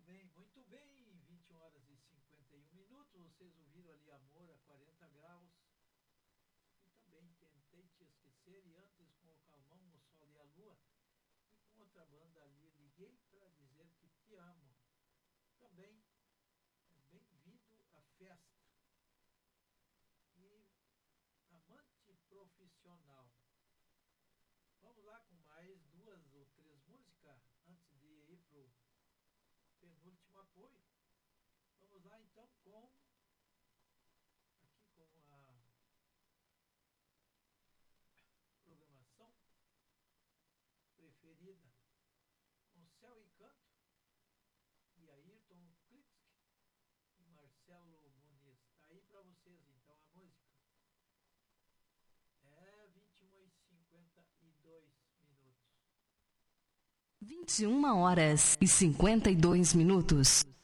Muito bem, 21 horas e 51 minutos, vocês ouviram ali Amor a 40 graus, e também Tentei Te Esquecer, e antes com o Calmão, o Sol e a Lua, e com outra banda ali, Liguei para Dizer Que Te Amo. Também, Bem-vindo à Festa, e Amante Profissional. Vamos lá com mais duas ou três músicas, antes de ir para o penúltimo apoio. Vamos lá então com a programação preferida, com Céu e Canto, e Ayrton Klitschko e Marcelo Muniz. Tá aí para vocês então a música. 21 e 52 minutos. 21 horas e 52 minutos.